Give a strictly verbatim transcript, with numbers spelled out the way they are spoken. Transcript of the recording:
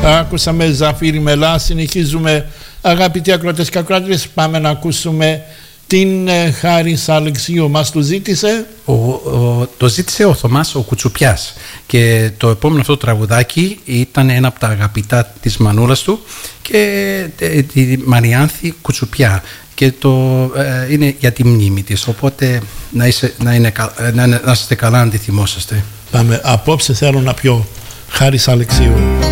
Ακούσαμε Ζαφύρη Μελά. Συνεχίζουμε, αγαπητοί ακροατές και ακροάτριες, πάμε να ακούσουμε την Χάρις Αλεξίου. Μας το ζήτησε ο, ο, το ζήτησε ο Θωμάς ο Κουτσουπιάς, και το επόμενο αυτό τραγουδάκι ήταν ένα από τα αγαπητά της μανούλας του και τη Μαριάνθη Κουτσουπιά, και το ε, είναι για τη μνήμη της, οπότε να, είσαι, να, είναι, να, να είστε καλά να τη θυμόσαστε. Πάμε, απόψε θέλω να πιω Χάρις Αλεξίου.